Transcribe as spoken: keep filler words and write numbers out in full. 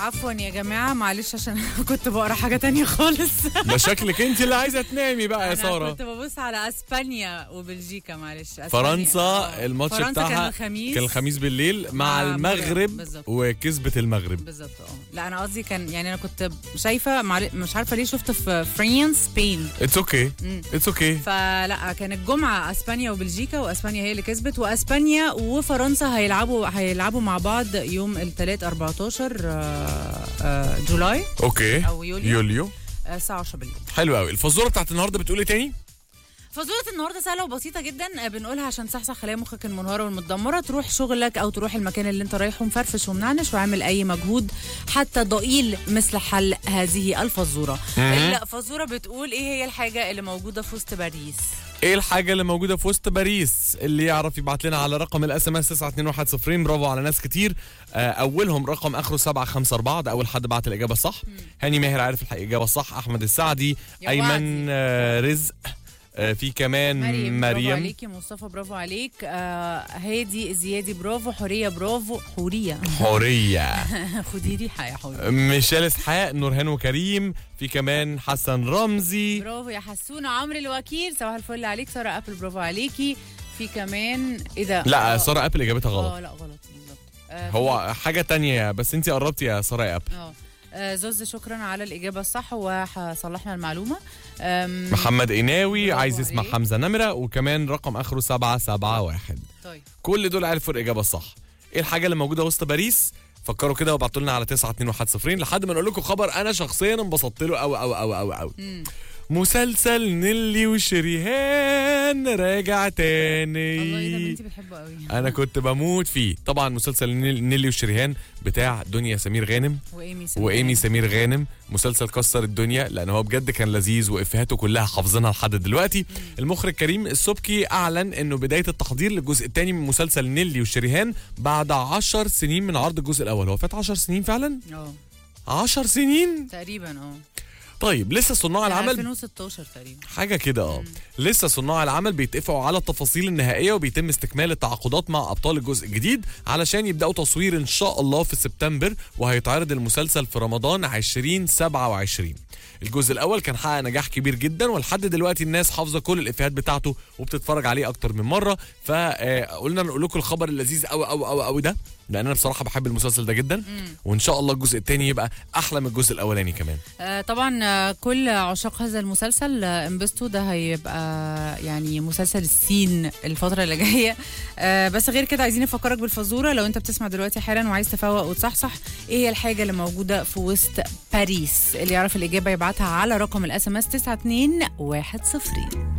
عفوا يا جماعه معلش عشان كنت بقرا حاجه تانية خالص. ده شكلك انت اللي عايزه تنامي بقى يا ساره. انا كنت ببص على اسبانيا وبلجيكا. معلش أسبانيا. فرنسا آه. الماتش فرنسا بتاعها كان الخميس كان الخميس بالليل مع المغرب وكسبت المغرب بالظبط. اه لا انا قصدي كان يعني انا كنت شايفه معل... مش عارفه ليه شفت في فرنسا سبين. اتس اوكي اتس اوكي. فلا كان الجمعه اسبانيا وبلجيكا واسبانيا هي اللي كسبت واسبانيا وفرنسا هيلعبوا هيلعبوا مع بعض يوم الثلاث أربعتاشر جولاي اوكي او يوليو يوليو الساعه عشرة بالليل. حلو قوي. الفزوره بتاعت النهارده بتقول ايه تاني؟ فزورة النهارده سهله وبسيطه جدا، بنقولها عشان تصحصح خلايا مخك المنهاره والمتدمره، تروح شغلك او تروح المكان اللي انت رايحه مفرفش ومنعنش وعامل اي مجهود حتى ضئيل مثل حل هذه الفزوره. الفزوره بتقول ايه هي الحاجه اللي موجوده في وسط باريس؟ ايه الحاجه اللي موجوده في وسط باريس؟ اللي يعرف يبعت لنا على رقم الاس ام اس تسعة اتنين واحد صفر. برافو على ناس كتير. اولهم رقم اخره سبعة خمسة أربعة، ده اول حد بعت الاجابه الصح. هاني ماهر عارف الاجابه الصح، احمد السعدي، ايمن رزق، في كمان مريم, مريم. برافو عليكي. مصطفى برافو عليك. آه هادي زيادي برافو. حوريه برافو. حوريه حوريه خدي ريحه يا حوريه. ميشيل اسحاق، نورهان وكريم، في كمان حسن رمزي برافو يا حسونه. عمرو الوكيل صباح الفل عليك. ساره ابل برافو عليكي. في كمان ايه ده؟ لا ساره ابل اجابتها غلط. اه لا غلط بالظبط. آه هو حاجه تانية بس انت قربتي يا ساره ابل. اه زوز شكرا على الإجابة الصح وصلحنا المعلومة. محمد قناوي عايز يسمع حمزة نمرة، وكمان رقم آخره سبعة سبعة واحد. طيب كل دول عرفوا الإجابة الصح. إيه الحاجة اللي موجودة وسط باريس؟ فكروا كده وابعتوا لنا على تسعة اتنين واحد صفر لحد ما نقول لكم خبر أنا شخصيا انبسطت له أوي أوي أوي أوي أوي. مسلسل نيلي وشريهان راجع تاني. الله ايه ده بنتي بتحبه قوي. انا كنت بموت فيه. طبعا مسلسل نيلي وشريهان بتاع دنيا سمير غانم وايمي سمير, وإيمي سمير غانم. مسلسل كسر الدنيا لان هو بجد كان لذيذ وافهاته كلها حافظينها لحد دلوقتي. مم. المخرج كريم السبكي اعلن انه بدايه التحضير للجزء الثاني من مسلسل نيلي وشريهان بعد عشر سنين من عرض الجزء الاول. هو فات عشر سنين فعلا؟ اه عشر سنين تقريبا. اه طيب لسه صناع العمل ألفين وستاشر تقريبا حاجه كده. اه لسه صناع العمل بيتفقوا على التفاصيل النهائيه وبيتم استكمال التعاقدات مع ابطال الجزء الجديد علشان يبداوا تصوير ان شاء الله في سبتمبر، وهيتعرض المسلسل في رمضان ألفين وسبعة وعشرين. الجزء الاول كان حقق نجاح كبير جدا ولحد دلوقتي الناس حافظه كل الافيهات بتاعته وبتتفرج عليه اكتر من مره. فقلنا نقول لكم الخبر اللذيذ قوي قوي قوي قوي ده، لان انا بصراحه بحب المسلسل ده جدا. مم. وان شاء الله الجزء الثاني يبقى احلى من الجزء الاولاني كمان. آه طبعا آه كل عشاق هذا المسلسل آه انبسطوا. ده هيبقى يعني مسلسل السين الفتره اللي جايه. آه بس غير كده عايزين نفكرك بالفزوره. لو انت بتسمع دلوقتي حالا وعايز تفوق وتصحصح، ايه هي الحاجه اللي موجوده في وسط باريس؟ اللي يعرف الاجابه يبعتها على رقم الاس ام اس تسعة اتنين واحد صفر.